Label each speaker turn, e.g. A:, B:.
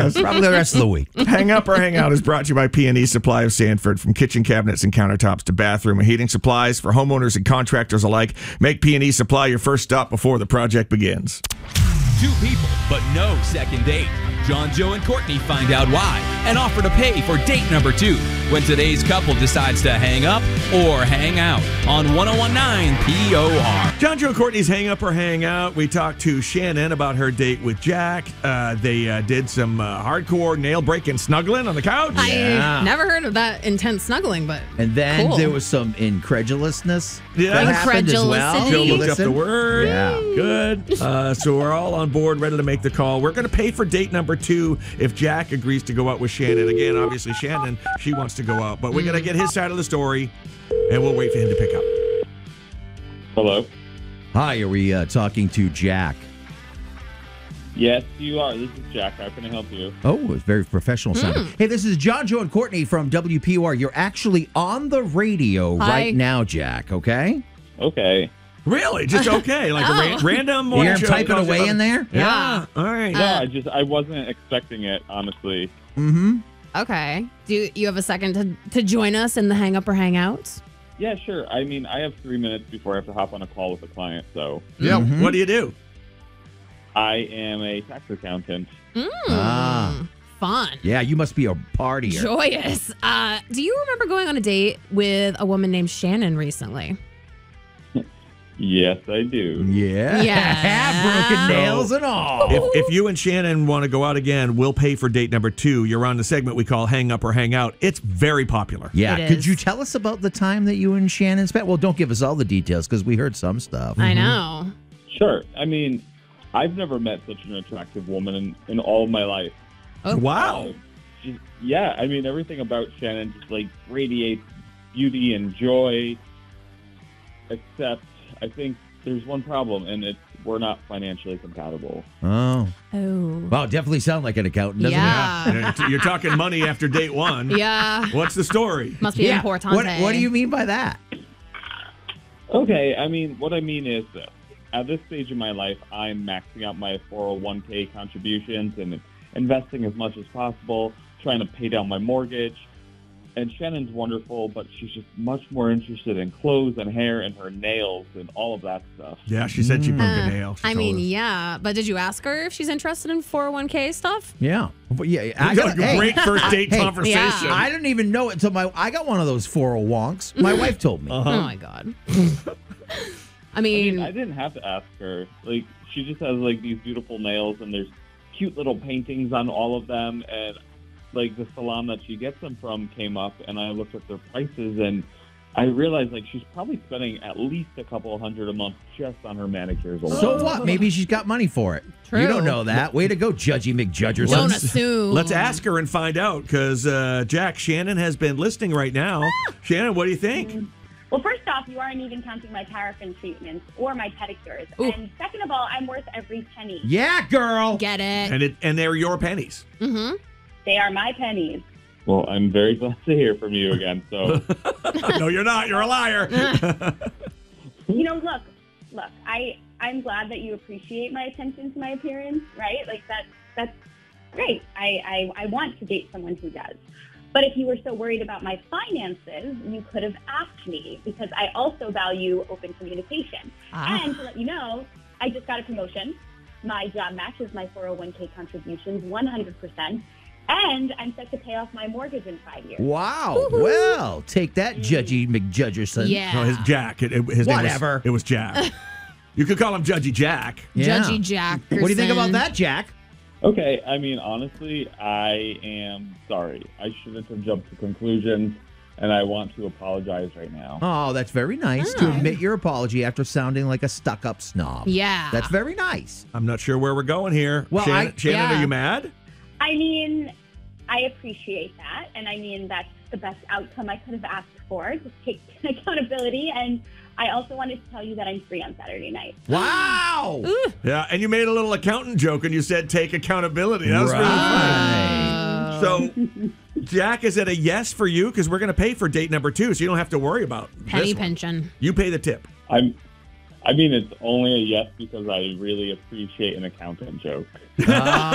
A: Yes.
B: Probably the rest of the week.
A: Hang Up or Hang Out is brought to you by P&E Supply of Sanford. From kitchen cabinets and countertops to bathroom and heating supplies for homeowners and contractors alike, make P&E Supply your first stop before the project begins.
C: Two people, but no second date. John, Joe, and Courtney find out why and offer to pay for date number 2 when today's couple decides to hang up or hang out on 101.9 POR.
A: John, Joe, and Courtney's Hang Up or Hang Out. We talked to Shannon about her date with Jack. They did some hardcore nail-breaking snuggling on the couch.
D: I never heard of that intense snuggling, but
B: And then
D: cool.
B: there was some incredulousness
A: Yeah.
B: that happened as well.
D: Incredulosity.
A: Joe looked up
B: Listen.
A: the word.
B: Yeah.
A: Good. So we're all on board, ready to make the call. We're going to pay for date number 2 if Jack agrees to go out with Shannon. Again, obviously, Shannon, she wants to go out. But we got to get his side of the story, and we'll wait for him to pick up.
E: Hello.
B: Hi, are we talking to Jack?
E: Yes, you are. This is Jack. How can I help you?
B: Oh, it's very professional sounding. Hey, this is John, Joe, and Courtney from WPOR. You're actually on the radio
D: Hi.
B: right now, Jack, okay?
E: Okay.
A: Really? Just okay? Like a random morning
B: You're
A: show
B: typing
A: comes
B: away
A: up.
B: in there?
A: Yeah. All right.
E: No, I wasn't expecting it, honestly.
B: Mm-hmm.
D: okay. Do you have a second to join us in the Hang Up or Hang Out?
E: Yeah, sure. I mean, I have 3 minutes before I have to hop on a call with a client, so
A: Yeah. What do you do?
E: I am a tax accountant.
B: Ah.
D: Fun.
B: Yeah, you must be a partier.
D: Joyous. Do you remember going on a date with a woman named Shannon recently?
E: Yes, I do.
B: Yeah.
D: Yeah.
B: Broken nails and all.
A: If you and Shannon want to go out again, we'll pay for date number 2. You're on the segment we call Hang Up or Hang Out. It's very popular.
B: Yeah.
D: It
B: Could
D: is.
B: you tell us about the time that you and Shannon spent? Well, don't give us all the details because we heard some stuff.
D: I know.
E: Sure. I mean, I've never met such an attractive woman in all of my life.
A: Wow.
E: Yeah, I mean, everything about Shannon just, like, radiates beauty and joy, except I think there's one problem, and it's we're not financially compatible.
B: Oh.
D: Oh.
B: Wow, definitely sound like an accountant, doesn't
D: Yeah.
A: You're talking money after date 1.
D: Yeah.
A: What's the story?
D: Must
B: it?
D: be
B: Yeah.
D: important.
B: What do you mean by that?
E: Okay, I mean, what I mean is this. At this stage in my life, I'm maxing out my 401k contributions and investing as much as possible, trying to pay down my mortgage. And Shannon's wonderful, but she's just much more interested in clothes and hair and her nails and all of that stuff.
A: Yeah, she said she broke a nail. She
D: I
A: told
D: mean,
A: us.
D: yeah. But did you ask her if she's interested in 401k stuff?
B: Yeah. But yeah.
A: I got a great first date
B: Hey,
A: conversation.
D: yeah.
B: I didn't even know it until I got one of those 401ks. My wife told me.
D: Oh, my God. I
E: I
D: mean,
E: mean, I didn't have to ask her. Like, she just has, like, these beautiful nails, and there's cute little paintings on all of them. And, like, the salon that she gets them from came up, and I looked at their prices, and I realized, like, she's probably spending at least a couple $100 a month just on her manicures alone.
B: So what? Maybe she's got money for it.
D: True.
B: You don't know that. Way to go, Judgy McJudgerson.
D: don't assume.
A: Let's ask her and find out because, Jack, Shannon has been listening right now. Shannon, what do you think?
F: Well, first off, you aren't even counting my paraffin treatments or my pedicures.
D: Ooh.
F: And second of all, I'm worth every penny.
B: Yeah, girl.
D: Get it.
A: And they're your pennies.
D: Mm-hmm.
F: They are my pennies.
E: Well, I'm very glad to hear from you again. So,
A: No, you're not. You're a liar.
F: You know, look, I'm glad that you appreciate my attention to my appearance, right? Like that's great. I want to date someone who does. But if you were so worried about my finances, you could have asked me because I also value open communication. And to let you know, I just got a promotion. My job matches my 401k contributions 100%. And I'm set to pay off my mortgage in 5 years.
B: Wow. Well, take that, Judgy McJudgerson.
D: Yeah.
A: No, his Jack. His
B: Whatever.
A: Name it was Jack. You could call him Judgy Jack.
B: Yeah.
D: Judgy Jack.
B: What do you think about that, Jack?
E: okay, I mean, honestly, I am sorry. I shouldn't have jumped to conclusions, and I want to apologize right now.
B: Oh, that's very nice to admit your apology after sounding like a stuck-up snob.
D: Yeah.
B: That's very nice.
A: I'm not sure where we're going here.
B: Well,
A: Shannon,
D: yeah.
A: are you mad?
F: I mean, I appreciate that. And I mean, that's the best outcome I could have asked for, to take accountability. And I also wanted to tell you that I'm free on Saturday night.
B: Wow.
A: Yeah, and you made a little accountant joke and you said take accountability. That was
B: Right.
A: really funny. So, Jack, is it a yes for you? Because we're going to pay for date number 2, so you don't have to worry about
D: Penny
A: this one.
D: pension.
A: You pay the tip.
E: I mean, it's only a yes because I really appreciate an accountant joke.
B: Ah.